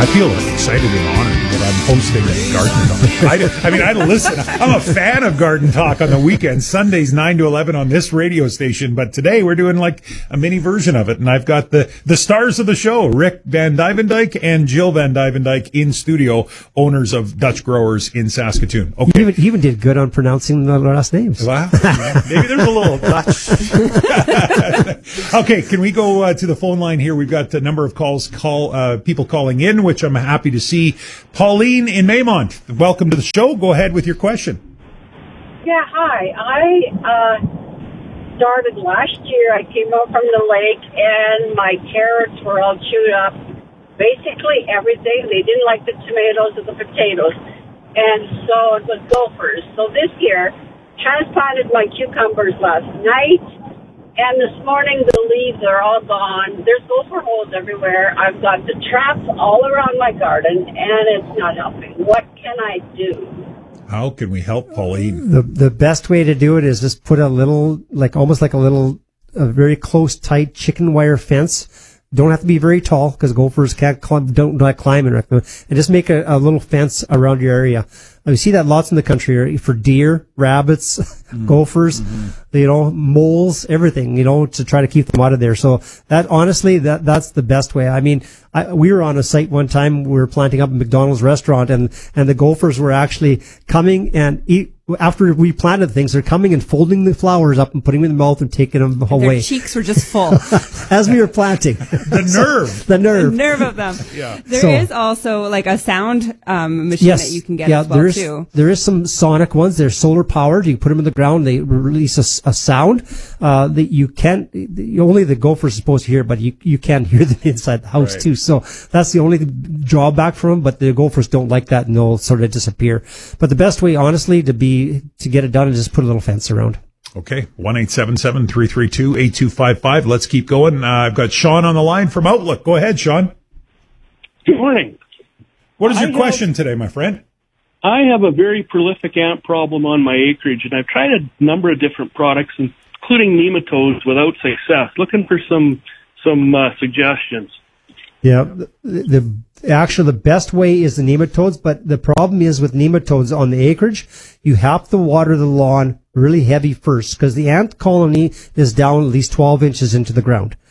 feel excited and honored that I'm hosting Garden Talk. I listen. I'm a fan of Garden Talk on the weekends, Sundays 9 to 11 on this radio station. But today we're doing like a mini version of it, and I've got the stars of the show, Rick Van Dyvendyke and Jill Van Dyvendyke, in studio, owners of Dutch Growers in Saskatoon. Okay, he even did good on pronouncing the last names. Wow, maybe there's a little Dutch. Okay, can we go to the phone line here? We've got a number of people calling in, which I'm happy to see. Pauline in Maymont, welcome to the show. Go ahead with your question. Yeah, hi. I started last year. I came out from the lake, and my carrots were all chewed up. Basically everything. They didn't like the tomatoes or the potatoes, and so it was gophers. So this year, transplanted my cucumbers last night, and this morning the leaves are all gone. There's gopher holes everywhere. I've got the traps all around my garden, and it's not helping. What can I do? How can we help, Pauline? The best way to do it is just put a little, a very close, tight chicken wire fence. Don't have to be very tall because gophers don't climb it. And just make a little fence around your area. You see that lots in the country for deer, rabbits, gophers, moles, everything, to try to keep them out of there. So that's the best way. I mean, we were on a site one time, we were planting up a McDonald's restaurant, and the gophers were actually coming and after we planted things, they're coming and folding the flowers up and putting them in the mouth and taking them away. Their cheeks were just full. As we were planting. The nerve of them. Yeah. There is also like a sound machine that you can get as well too. There is some sonic ones. They're solar powered. You put them in the ground, they release a sound that you can't. Only the gophers are supposed to hear, but you can't hear them inside the house too. So that's the only drawback for them. But the gophers don't like that, and they'll sort of disappear. But the best way, honestly, to get it done is just put a little fence around. Okay, 1-877-332-8255. Let's keep going. I've got Sean on the line from Outlook. Go ahead, Sean. Good morning. What is your question today, my friend? I have a very prolific ant problem on my acreage, and I've tried a number of different products, including nematodes, without success. Looking for some suggestions. Yeah, the best way is the nematodes, but the problem is with nematodes on the acreage, you have to water the lawn really heavy first because the ant colony is down at least 12 inches into the ground.